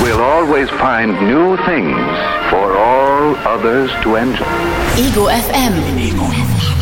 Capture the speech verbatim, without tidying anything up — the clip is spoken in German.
we'll always find new things for all others to enjoy. Ego F M. Ego F M.